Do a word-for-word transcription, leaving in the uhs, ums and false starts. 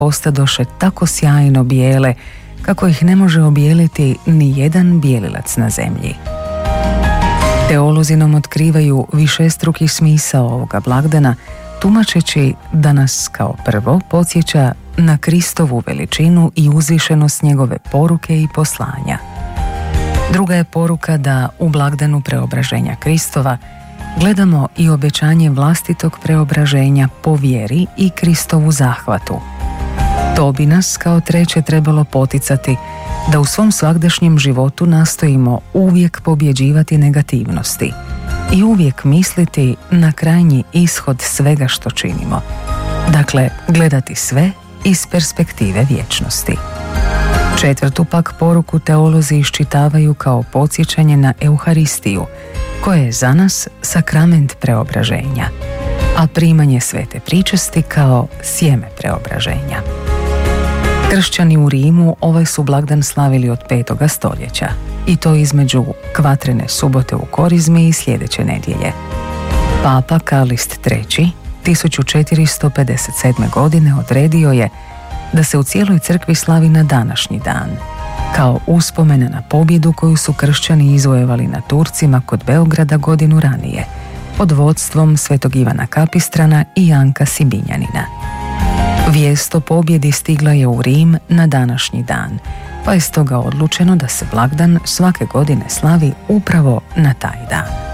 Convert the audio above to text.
postadoše tako sjajno bijele kako ih ne može obijeliti ni jedan bijelilac na zemlji. Teolozi nam otkrivaju višestruki smisao ovoga blagdana, tumačeći da nas kao prvo podsjeća na Kristovu veličinu i uzvišenost njegove poruke i poslanja. Druga je poruka da u blagdanu preobraženja Kristova gledamo i obećanje vlastitog preobraženja po vjeri i Kristovu zahvatu. To bi nas kao treće trebalo poticati da u svom svagdašnjem životu nastojimo uvijek pobjeđivati negativnosti i uvijek misliti na krajnji ishod svega što činimo. Dakle, gledati sve iz perspektive vječnosti. Četvrtu pak poruku teolozi iščitavaju kao podsjećanje na Euharistiju, koje je za nas sakrament preobraženja, a primanje svete pričesti kao sjeme preobraženja. Kršćani u Rimu ovaj su blagdan slavili od petoga stoljeća, i to između kvatrene subote u Korizmi i sljedeće nedjelje. Papa Kalist treći tisuću četiristo pedeset sedme. godine odredio je da se u cijeloj crkvi slavi na današnji dan, kao uspomena na pobjedu koju su kršćani izvojevali na Turcima kod Beograda godinu ranije, pod vodstvom svetog Ivana Kapistrana i Janka Sibinjanina. Vijest o pobjedi stigla je u Rim na današnji dan, pa je stoga odlučeno da se blagdan svake godine slavi upravo na taj dan.